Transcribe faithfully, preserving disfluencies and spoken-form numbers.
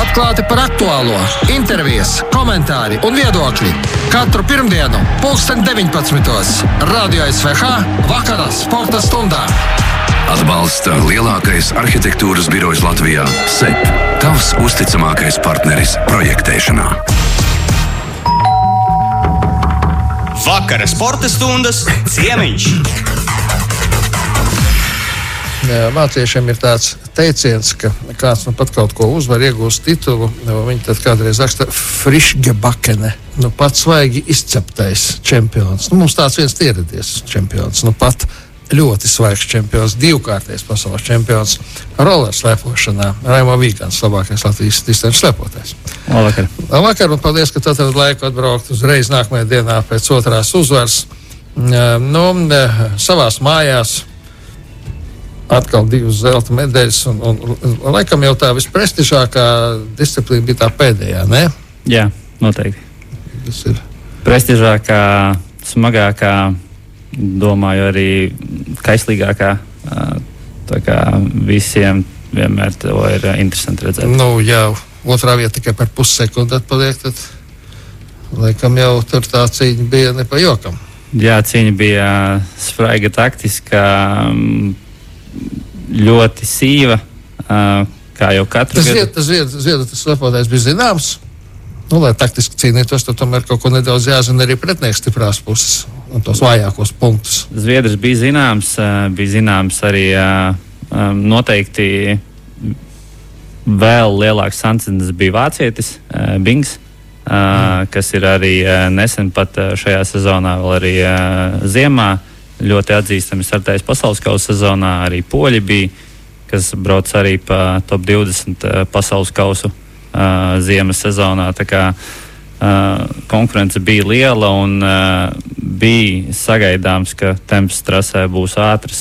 Atklāti par aktuālo, intervijas, komentāri un viedokļi. Katru pirmdienu, pulksten deviņpadsmitos. Radio S V H vakarā sporta stundā. Atbalsta lielākais arhitektūras birojs Latvijā – S E P. Tavs uzticamākais partneris projektēšanā. Vakara sporta stundas ciemiņš. Vāciešiem ir tāds teiciens, ka kāds nu pat kaut ko uzvar, iegūst titulu, viņi tad kādreiz raksta frišgebakene, nu pat svaigi izceptais čempions. Nu, mums tāds viens ieradies čempions, nu pat ļoti svaigs čempions, divkārtais pasaules čempions roller slēpošanā. Raimo Vīgans, labākais Latvijas distanču slēpotais. Labvakar. Labvakar, un paldies, ka tu atradi laiku atbraukt uzreiz nākamajā dienā pēc otrās uzvaras. Nu, savās mājās atkal divas zelta medaļas, un, un, un laikam jau tā visprestižākā disciplīna bija tā pēdējā, ne? Jā, noteikti. Tas ir prestižākā, smagākā, domāju arī kaislīgākā, tā kā visiem vienmēr to ir interesanti redzēt. Nu, jau otrā vieta tikai par pussekundi atpaliek, tad laikam jau tur tā cīņa bija ne pa jokam. Jā, cīņa bija spraiga taktiska, ļoti sīva, kā jau katru tas gadu. Zied, tas zied, zied, tas slēpotais bija zināms. Nu, lai taktiski cīnītos, tad tomēr kaut ko nedaudz jāzina arī pretnieks stiprās puses un tos vājākos punktus. Zviedrs bija zināms, bija zināms arī noteikti vēl lielāks sancensties bija vācietis, Bings, mm. kas ir arī nesen pat šajā sezonā, vēl arī ziemā ļoti atzīstami startējis pasaules kausa sezonā. Arī poļi bija, kas brauc arī pa top divdesmit pasaules kausu uh, ziemas sezonā. Tā kā uh, konkurence bija liela un uh, bija sagaidāms, ka temps trasē būs ātrs.